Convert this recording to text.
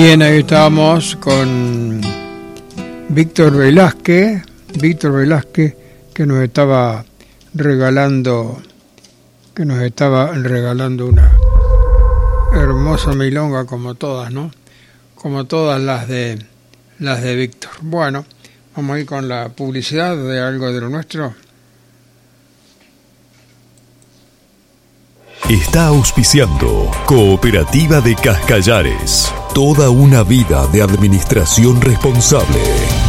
Bien, ahí estábamos con Víctor Velázquez, que nos estaba regalando una hermosa milonga, como todas, ¿no? Como todas las de Víctor. Bueno, vamos a ir con la publicidad de algo de lo nuestro. Está auspiciando Cooperativa de Cascallares. Toda una vida de administración responsable.